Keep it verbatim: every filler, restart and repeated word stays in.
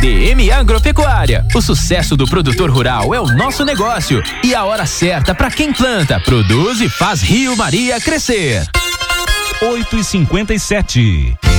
D M Agropecuária. O sucesso do produtor rural é o nosso negócio e a hora certa para quem planta, produz e faz Rio Maria crescer. oito e cinquenta e sete.